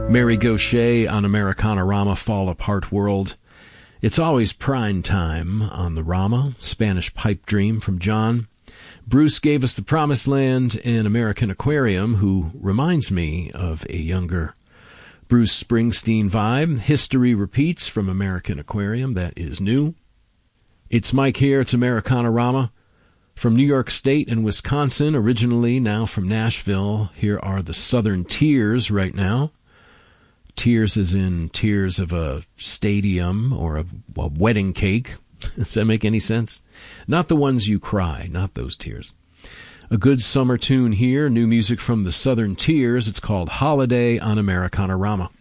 Mary Gauthier on Americana-Rama, Fall Apart World. It's always prime time on the Rama, Spanish Pipe Dream from John. Bruce gave us The Promised Land in American Aquarium, who reminds me of a younger Bruce Springsteen vibe. History Repeats from American Aquarium, that is new. It's Mike here, it's Americana-Rama. From New York State and Wisconsin, originally, now from Nashville, here are the Southern Tears right now. Tears as in tears of a stadium or a wedding cake. Does that make any sense? Not the ones you cry, not those tears. A good summer tune here, new music from the Southern Tears. It's called Holiday on Americana-Rama.